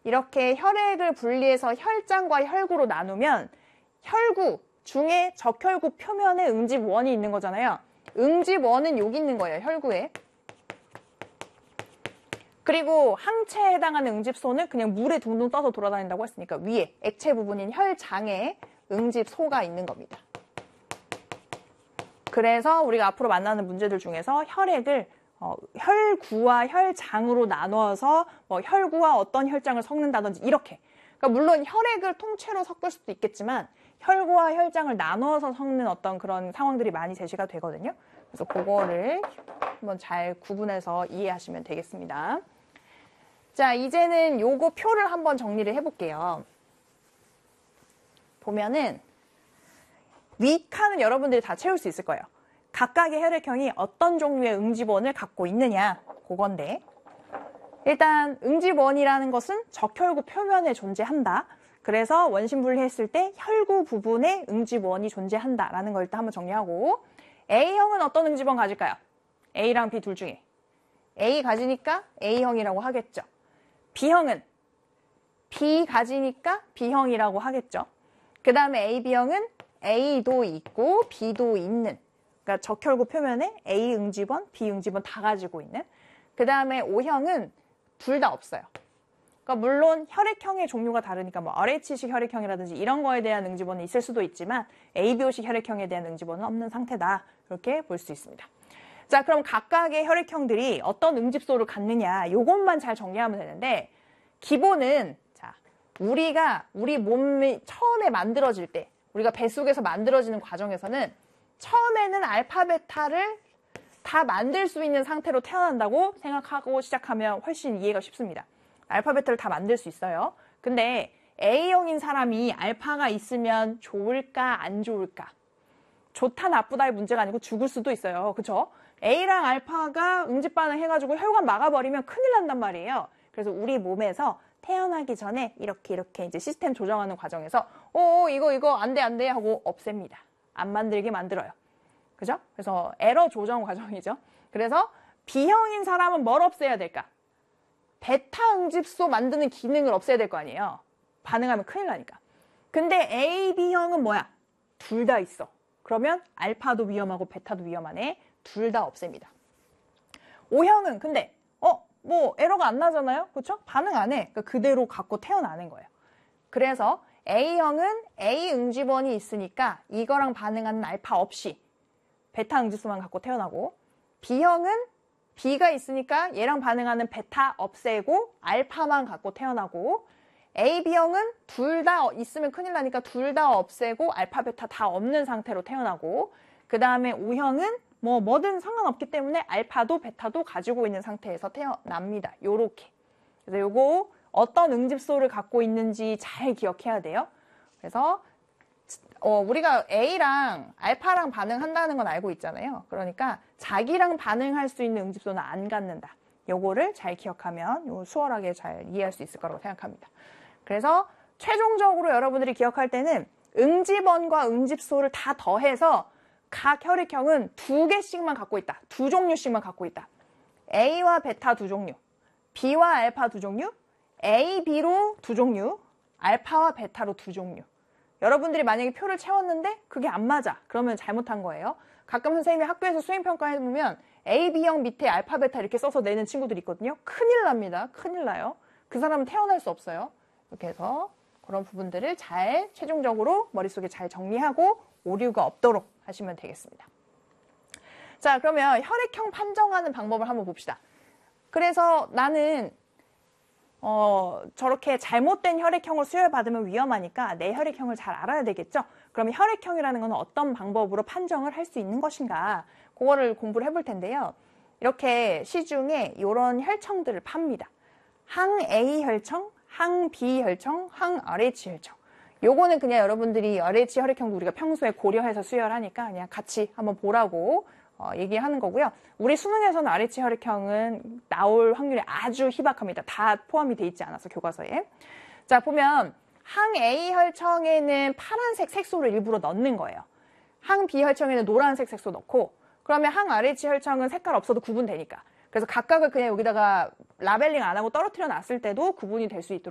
이렇게 혈액을 분리해서 혈장과 혈구로 나누면 혈구 중에 적혈구 표면에 응집원이 있는 거잖아요. 응집원은 여기 있는 거예요, 혈구에. 그리고 항체에 해당하는 응집소는 그냥 물에 둥둥 떠서 돌아다닌다고 했으니까 위에 액체 부분인 혈장에 응집소가 있는 겁니다. 그래서 우리가 앞으로 만나는 문제들 중에서 혈액을 혈구와 혈장으로 나눠서 뭐 혈구와 어떤 혈장을 섞는다든지 이렇게. 그러니까 물론 혈액을 통째로 섞을 수도 있겠지만 혈구와 혈장을 나눠서 섞는 어떤 그런 상황들이 많이 제시가 되거든요. 그래서 그거를 한번 잘 구분해서 이해하시면 되겠습니다. 자, 이제는 요거 표를 한번 정리를 해볼게요. 보면은 윗칸은 여러분들이 다 채울 수 있을 거예요. 각각의 혈액형이 어떤 종류의 응집원을 갖고 있느냐, 그건데 일단 응집원이라는 것은 적혈구 표면에 존재한다. 그래서 원심 분리했을 때 혈구 부분에 응집원이 존재한다라는 걸 일단 한번 정리하고, A형은 어떤 응집원 가질까요? A랑 B 둘 중에 A 가지니까 A형이라고 하겠죠. B형은 B 가지니까 B형이라고 하겠죠. 그 다음에 AB형은 A도 있고 B도 있는, 그러니까 적혈구 표면에 A 응집원, B 응집원 다 가지고 있는. 그 다음에 O형은 둘 다 없어요. 그러니까 물론 혈액형의 종류가 다르니까 뭐 RH식 혈액형이라든지 이런 거에 대한 응집원은 있을 수도 있지만 ABO식 혈액형에 대한 응집원은 없는 상태다. 이렇게 볼 수 있습니다. 자, 그럼 각각의 혈액형들이 어떤 응집소를 갖느냐, 요것만 잘 정리하면 되는데, 기본은 자, 우리가 우리 몸이 처음에 만들어질 때, 우리가 뱃속에서 만들어지는 과정에서는 처음에는 알파, 베타를 다 만들 수 있는 상태로 태어난다고 생각하고 시작하면 훨씬 이해가 쉽습니다. 알파, 베타를 다 만들 수 있어요. 근데 A형인 사람이 알파가 있으면 좋을까 안 좋을까? 좋다 나쁘다의 문제가 아니고 죽을 수도 있어요. 그쵸? A랑 알파가 응집 반응해가지고 혈관 막아버리면 큰일 난단 말이에요. 그래서 우리 몸에서 태어나기 전에 이렇게 이제 시스템 조정하는 과정에서 이거 안 돼 하고 없앱니다. 안 만들게 만들어요. 그죠? 그래서 에러 조정 과정이죠. 그래서 B형인 사람은 뭘 없애야 될까? 베타 응집소 만드는 기능을 없애야 될 거 아니에요. 반응하면 큰일 나니까. 근데 A, B형은 뭐야? 둘 다 있어. 그러면 알파도 위험하고 베타도 위험하네. 둘 다 없앱니다. O형은 근데 뭐 에러가 안 나잖아요. 그렇죠? 반응 안 해. 그러니까 그대로 갖고 태어나는 거예요. 그래서 A형은 A 응집원이 있으니까 이거랑 반응하는 알파 없이 베타 응집소만 갖고 태어나고, B형은 B가 있으니까 얘랑 반응하는 베타 없애고 알파만 갖고 태어나고, AB형은 둘 다 있으면 큰일 나니까 둘 다 없애고 알파, 베타 다 없는 상태로 태어나고, 그 다음에 O형은 뭐든 상관없기 때문에 알파도 베타도 가지고 있는 상태에서 태어납니다. 요렇게. 그래서 요거 어떤 응집소를 갖고 있는지 잘 기억해야 돼요. 그래서 우리가 A랑 알파랑 반응한다는 건 알고 있잖아요. 그러니까 자기랑 반응할 수 있는 응집소는 안 갖는다. 요거를 잘 기억하면 수월하게 잘 이해할 수 있을 거라고 생각합니다. 그래서 최종적으로 여러분들이 기억할 때는 응집원과 응집소를 다 더해서 각 혈액형은 2개씩만 갖고 있다. 2종류씩만 갖고 있다. A와 베타 2종류, B와 알파 2종류, A, B로 2종류, 알파와 베타로 2종류. 여러분들이 만약에 표를 채웠는데 그게 안 맞아. 그러면 잘못한 거예요. 가끔 선생님이 학교에서 수행평가 해보면 A, B형 밑에 알파, 베타 이렇게 써서 내는 친구들이 있거든요. 큰일 납니다. 큰일 나요. 그 사람은 태어날 수 없어요. 이렇게 해서 그런 부분들을 잘 최종적으로 머릿속에 잘 정리하고 오류가 없도록 하시면 되겠습니다. 자, 그러면 혈액형 판정하는 방법을 한번 봅시다. 그래서 나는 저렇게 잘못된 혈액형을 수혈받으면 위험하니까 내 혈액형을 잘 알아야 되겠죠? 그러면 혈액형이라는 건 어떤 방법으로 판정을 할 수 있는 것인가? 그거를 공부를 해볼 텐데요. 이렇게 시중에 이런 혈청들을 팝니다. 항 A 혈청, 항 B 혈청, 항 RH 혈청. 요거는 그냥 여러분들이 RH 혈액형도 우리가 평소에 고려해서 수혈하니까 그냥 같이 한번 보라고 얘기하는 거고요. 우리 수능에서는 RH 혈액형은 나올 확률이 아주 희박합니다. 다 포함이 돼 있지 않아서 교과서에. 자, 보면 항 A 혈청에는 파란색 색소를 일부러 넣는 거예요. 항 B 혈청에는 노란색 색소 넣고, 그러면 항 RH 혈청은 색깔 없어도 구분되니까. 그래서 각각을 그냥 여기다가 라벨링 안 하고 떨어뜨려 놨을 때도 구분이 될 수 있도록